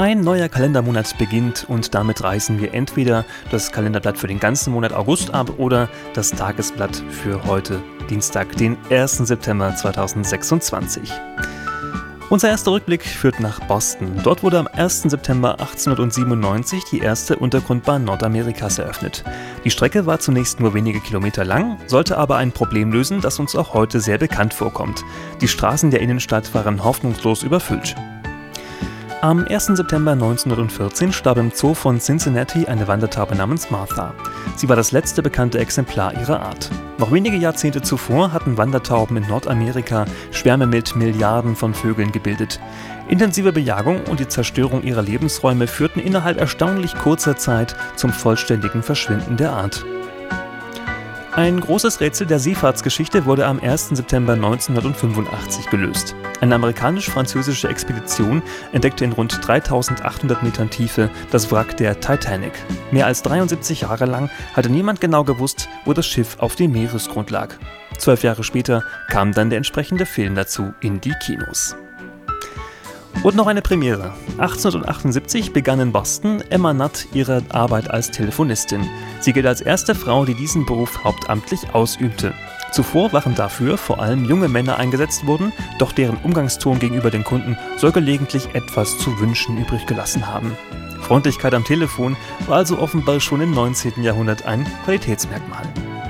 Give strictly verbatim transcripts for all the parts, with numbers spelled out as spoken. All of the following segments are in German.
Ein neuer Kalendermonat beginnt und damit reißen wir entweder das Kalenderblatt für den ganzen Monat August ab oder das Tagesblatt für heute, Dienstag, den ersten September zweitausendsechsundzwanzig. Unser erster Rückblick führt nach Boston. Dort wurde am ersten September achtzehnhundertsiebenundneunzig die erste Untergrundbahn Nordamerikas eröffnet. Die Strecke war zunächst nur wenige Kilometer lang, sollte aber ein Problem lösen, das uns auch heute sehr bekannt vorkommt. Die Straßen der Innenstadt waren hoffnungslos überfüllt. Am ersten September neunzehnhundertvierzehn starb im Zoo von Cincinnati eine Wandertaube namens Martha. Sie war das letzte bekannte Exemplar ihrer Art. Noch wenige Jahrzehnte zuvor hatten Wandertauben in Nordamerika Schwärme mit Milliarden von Vögeln gebildet. Intensive Bejagung und die Zerstörung ihrer Lebensräume führten innerhalb erstaunlich kurzer Zeit zum vollständigen Verschwinden der Art. Ein großes Rätsel der Seefahrtsgeschichte wurde am ersten September neunzehnhundertfünfundachtzig gelöst. Eine amerikanisch-französische Expedition entdeckte in rund dreitausendachthundert Metern Tiefe das Wrack der Titanic. Mehr als dreiundsiebzig Jahre lang hatte niemand genau gewusst, wo das Schiff auf dem Meeresgrund lag. Zwölf Jahre später kam dann der entsprechende Film dazu in die Kinos. Und noch eine Premiere. achtzehnhundertachtundsiebzig begann in Boston Emma Nutt ihre Arbeit als Telefonistin. Sie gilt als erste Frau, die diesen Beruf hauptamtlich ausübte. Zuvor waren dafür vor allem junge Männer eingesetzt worden, doch deren Umgangston gegenüber den Kunden soll gelegentlich etwas zu wünschen übrig gelassen haben. Freundlichkeit am Telefon war also offenbar schon im neunzehnten Jahrhundert ein Qualitätsmerkmal.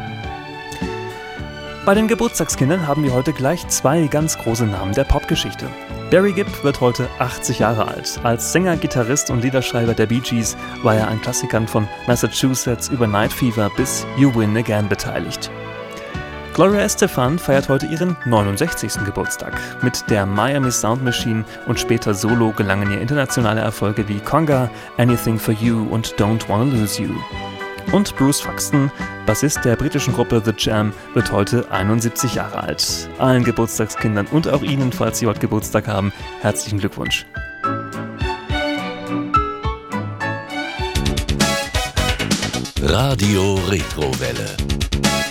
Bei den Geburtstagskindern haben wir heute gleich zwei ganz große Namen der Popgeschichte. Barry Gibb wird heute achtzig Jahre alt. Als Sänger, Gitarrist und Liederschreiber der Bee Gees war er an Klassikern von Massachusetts über Night Fever bis You Win Again beteiligt. Gloria Estefan feiert heute ihren neunundsechzigsten Geburtstag. Mit der Miami Sound Machine und später solo gelangen ihr internationale Erfolge wie Conga, Anything for You und Don't Wanna Lose You. Und Bruce Foxton, Bassist der britischen Gruppe The Jam, wird heute einundsiebzig Jahre alt. Allen Geburtstagskindern und auch Ihnen, falls Sie heute Geburtstag haben, herzlichen Glückwunsch. Radio Retrowelle.